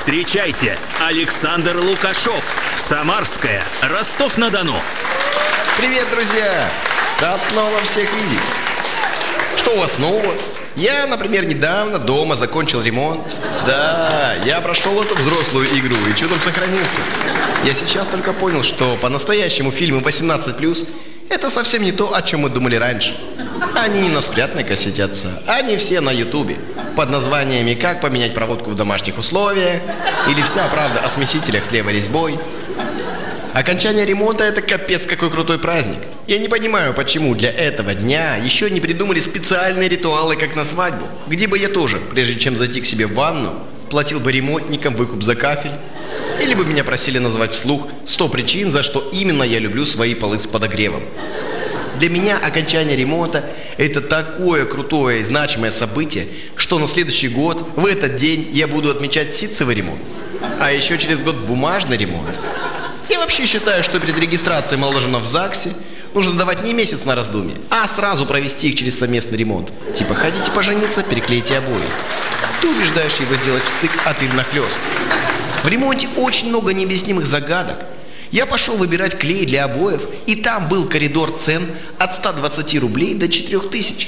Встречайте, Александр Лукашов, Самарская, Ростов-на-Дону. Привет, друзья! Рад снова всех видеть. Что у вас нового? Я, например, недавно дома закончил ремонт. Да, я прошел эту взрослую игру и чудом сохранился. Я сейчас только понял, что по-настоящему фильмы 18+, это совсем не то, о чем мы думали раньше. Они не на спрятанной кассете отца, они все на ютубе. Под названиями «Как поменять проводку в домашних условиях» или «Вся правда о смесителях с левой резьбой». Окончание ремонта – это капец какой крутой праздник. Я не понимаю, почему для этого дня еще не придумали специальные ритуалы, как на свадьбу, где бы я тоже, прежде чем зайти к себе в ванну, платил бы ремонтникам выкуп за кафель. Или бы меня просили назвать вслух 100 причин, за что именно я люблю свои полы с подогревом. Для меня окончание ремонта – это такое крутое и значимое событие, что на следующий год, в этот день, я буду отмечать ситцевый ремонт. А еще через год бумажный ремонт. Я вообще считаю, что перед регистрацией молодоженов в ЗАГСе нужно давать не месяц на раздумье, а сразу провести их через совместный ремонт. Типа, хотите пожениться, переклейте обои. Ты убеждаешь его сделать встык, а ты внахлёст. В ремонте очень много необъяснимых загадок. Я пошел выбирать клей для обоев, и там был коридор цен от 120 рублей до 4000.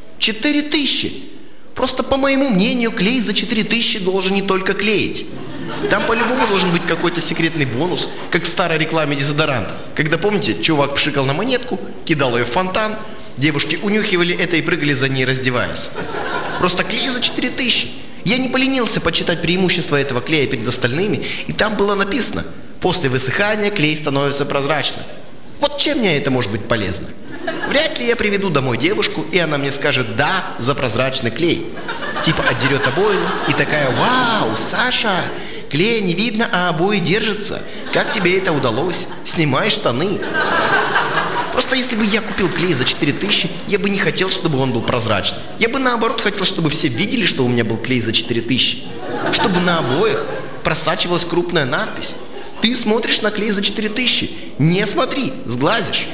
4000! Просто, по моему мнению, клей за 4000 должен не только клеить. Там по-любому должен быть какой-то секретный бонус, как в старой рекламе дезодоранта. Когда, помните, чувак пшикал на монетку, кидал ее в фонтан, девушки унюхивали это и прыгали за ней, раздеваясь. Просто клей за 4000. Я не поленился почитать преимущества этого клея перед остальными, и там было написано: после высыхания клей становится прозрачным. Вот чем мне это может быть полезно? Вряд ли я приведу домой девушку, и она мне скажет «да» за прозрачный клей. Типа отдерет обоину и такая: «Вау, Саша, клея не видно, а обои держатся. Как тебе это удалось? Снимай штаны». Просто если бы я купил клей за 4000, я бы не хотел, чтобы он был прозрачным. Я бы наоборот хотел, чтобы все видели, что у меня был клей за 4000. Чтобы на обоях просачивалась крупная надпись: «Ты смотришь на клей за 4000. Не смотри, сглазишь».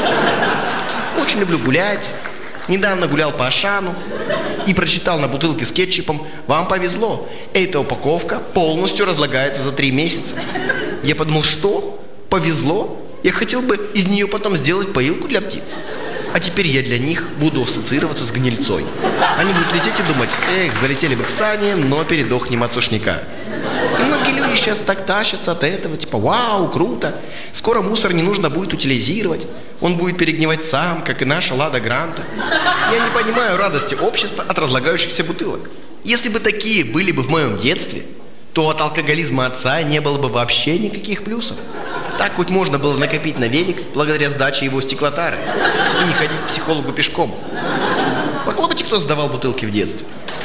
Очень люблю гулять. Недавно гулял по Ашану и прочитал на бутылке с кетчупом: «Вам повезло, эта упаковка полностью разлагается за 3 месяца». Я подумал: что? Повезло? Я хотел бы из нее потом сделать поилку для птиц. А теперь я для них буду ассоциироваться с гнильцой. Они будут лететь и думать: эх, залетели в Иксане, но передохнем от сушняка. И многие люди сейчас так тащатся от этого, типа: вау, круто, скоро мусор не нужно будет утилизировать, он будет перегнивать сам, как и наша Лада Гранта. Я не понимаю радости общества от разлагающихся бутылок. Если бы такие были бы в моем детстве, то от алкоголизма отца не было бы вообще никаких плюсов. Так хоть можно было накопить на велик благодаря сдаче его стеклотары и не ходить к психологу пешком. Похлопайте, кто сдавал бутылки в детстве.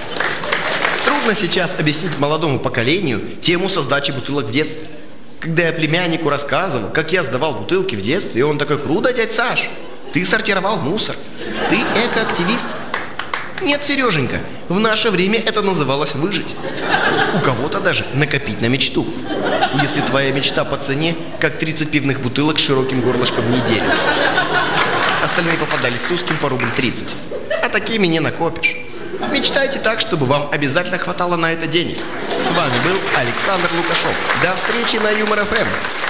Трудно сейчас объяснить молодому поколению тему со сдачей бутылок в детстве. Когда я племяннику рассказывал, как я сдавал бутылки в детстве, и он такой: круто, дядь Саш, ты сортировал мусор, ты экоактивист. Нет, Сереженька, в наше время это называлось выжить. У кого-то даже накопить на мечту. Если твоя мечта по цене, как 30 пивных бутылок с широким горлышком в неделю. Остальные попадались с узким по рубль 30. А такими не накопишь. Мечтайте так, чтобы вам обязательно хватало на это денег. С вами был Александр Лукашов. До встречи на Юмор ФМ.